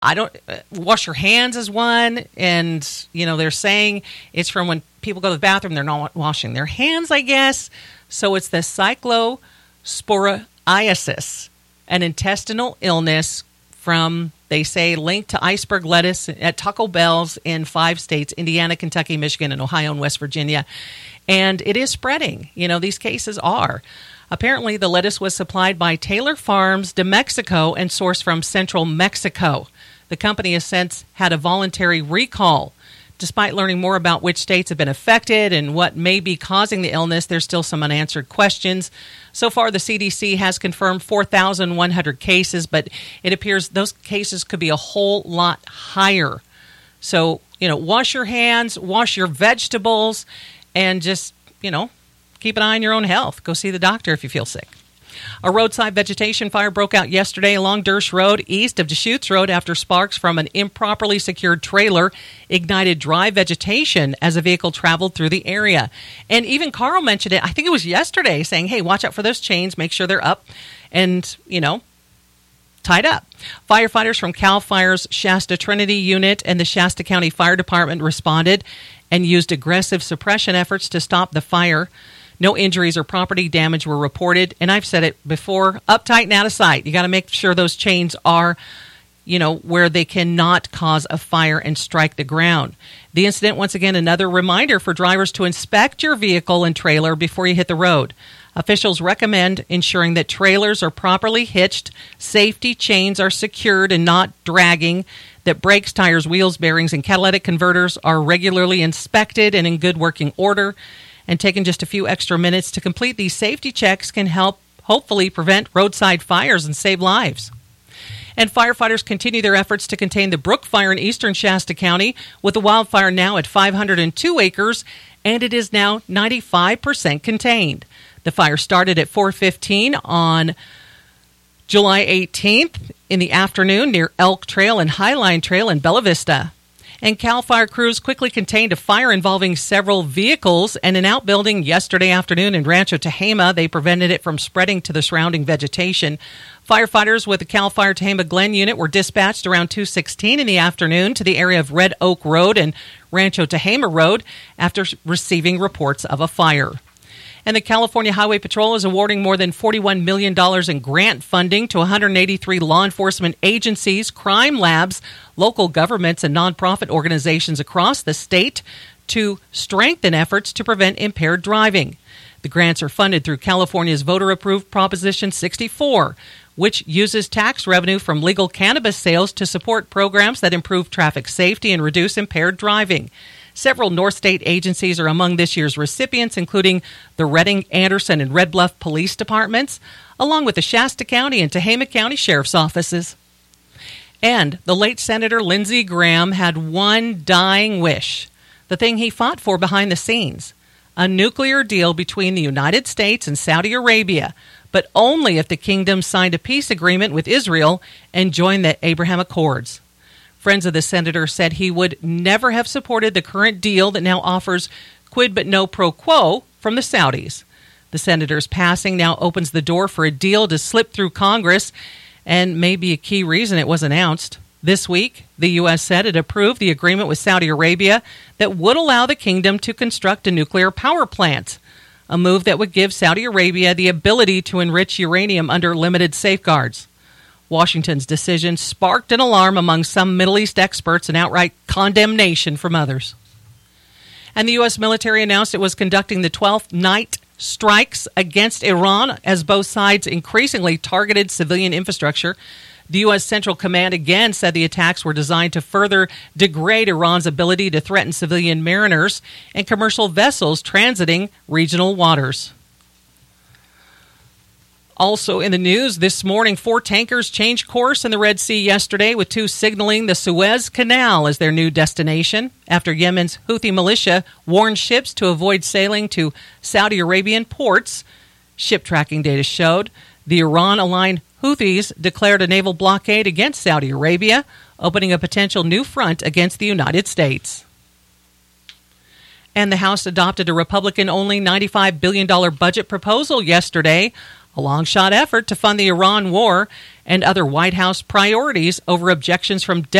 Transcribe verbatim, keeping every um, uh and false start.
I don't uh, wash your hands is one, and you know they're saying it's from when people go to the bathroom, they're not washing their hands, I guess. So it's the cyclosporiasis, an intestinal illness from, they say, linked to iceberg lettuce at Taco Bell's in five states: Indiana, Kentucky, Michigan, and Ohio, and West Virginia. And it is spreading. You know, these cases are. Apparently, the lettuce was supplied by Taylor Farms de Mexico and sourced from central Mexico. The company has since had a voluntary recall. Despite learning more about which states have been affected and what may be causing the illness, there's still some unanswered questions. So far, the C D C has confirmed four thousand one hundred cases, but it appears those cases could be a whole lot higher. So, you know, wash your hands, wash your vegetables, and just, you know, keep an eye on your own health. Go see the doctor if you feel sick. A roadside vegetation fire broke out yesterday along Dersh Road, east of Deschutes Road, after sparks from an improperly secured trailer ignited dry vegetation as a vehicle traveled through the area. And even Carl mentioned it, I think it was yesterday, saying, hey, watch out for those chains, make sure they're up and, you know, tied up. Firefighters from CAL FIRE's Shasta Trinity Unit and the Shasta County Fire Department responded and used aggressive suppression efforts to stop the fire. No injuries or property damage were reported. And I've said it before, uptight and out of sight. You got to make sure those chains are, you know, where they cannot cause a fire and strike the ground. The incident, once again, another reminder for drivers to inspect your vehicle and trailer before you hit the road. Officials recommend ensuring that trailers are properly hitched, safety chains are secured and not dragging, that brakes, tires, wheels, bearings, and catalytic converters are regularly inspected and in good working order. And taking just a few extra minutes to complete these safety checks can help hopefully prevent roadside fires and save lives. And firefighters continue their efforts to contain the Brook Fire in eastern Shasta County, with the wildfire now at five hundred two acres, and it is now ninety-five percent contained. The fire started at four fifteen on July eighteenth in the afternoon near Elk Trail and Highline Trail in Bella Vista. And CAL FIRE crews quickly contained a fire involving several vehicles and an outbuilding yesterday afternoon in Rancho Tehama. They prevented it from spreading to the surrounding vegetation. Firefighters with the CAL FIRE Tehama Glen unit were dispatched around two sixteen in the afternoon to the area of Red Oak Road and Rancho Tehama Road after receiving reports of a fire. And the California Highway Patrol is awarding more than forty-one million dollars in grant funding to one hundred eighty-three law enforcement agencies, crime labs, local governments, and nonprofit organizations across the state to strengthen efforts to prevent impaired driving. The grants are funded through California's voter-approved Proposition sixty-four, which uses tax revenue from legal cannabis sales to support programs that improve traffic safety and reduce impaired driving. Several North State agencies are among this year's recipients, including the Redding, Anderson, and Red Bluff Police Departments, along with the Shasta County and Tehama County Sheriff's Offices. And the late Senator Lindsey Graham had one dying wish, the thing he fought for behind the scenes, a nuclear deal between the United States and Saudi Arabia, but only if the kingdom signed a peace agreement with Israel and joined the Abraham Accords. Friends of the senator said he would never have supported the current deal that now offers quid but no pro quo from the Saudis. The senator's passing now opens the door for a deal to slip through Congress and may be a key reason it was announced. This week, the U S said it approved the agreement with Saudi Arabia that would allow the kingdom to construct a nuclear power plant, a move that would give Saudi Arabia the ability to enrich uranium under limited safeguards. Washington's decision sparked an alarm among some Middle East experts and outright condemnation from others. And the U S military announced it was conducting the twelfth night strikes against Iran as both sides increasingly targeted civilian infrastructure. The U S Central Command again said the attacks were designed to further degrade Iran's ability to threaten civilian mariners and commercial vessels transiting regional waters. Also in the news this morning, four tankers changed course in the Red Sea yesterday, with two signaling the Suez Canal as their new destination after Yemen's Houthi militia warned ships to avoid sailing to Saudi Arabian ports. Ship tracking data showed the Iran-aligned Houthis declared a naval blockade against Saudi Arabia, opening a potential new front against the United States. And the House adopted a Republican-only ninety-five billion dollars budget proposal yesterday. a long-shot effort to fund the Iran war and other White House priorities over objections from